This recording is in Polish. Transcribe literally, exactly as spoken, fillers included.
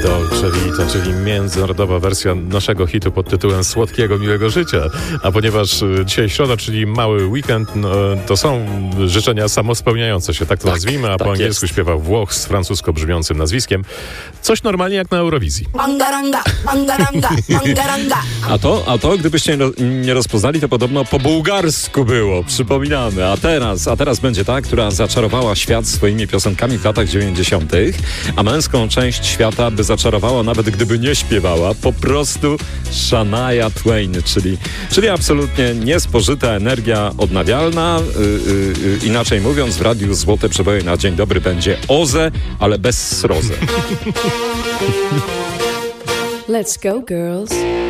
Dolce Vita, czyli międzynarodowa wersja naszego hitu pod tytułem Słodkiego Miłego Życia. A ponieważ dzisiaj środa, czyli mały weekend, no, to są życzenia samospełniające się, tak to tak, nazwijmy, a tak po angielsku jest. Śpiewał Włoch z francusko brzmiącym nazwiskiem. Coś normalnie jak na Eurowizji. Mangaranga, mangaranga, mangaranga. A to, a to, gdybyście nie rozpoznali, to podobno po bułgarsku było, przypominamy. A teraz, a teraz będzie ta, która zaczarowała świat swoimi piosenkami w latach dziewięćdziesiątych, a męską część świata by zaczarowała nawet gdyby nie śpiewała, po prostu Shania Twain, czyli, czyli absolutnie niespożyta energia odnawialna. Yy, yy, inaczej mówiąc, w radiu Złote Przeboje na dzień dobry będzie O Z E, ale bez sroze. Let's go, girls.